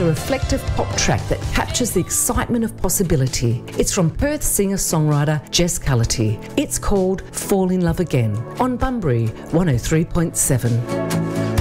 a reflective pop track that captures the excitement of possibility. It's from Perth singer-songwriter Jess Cullity. It's called Fall in Love Again on Bunbury 103.7.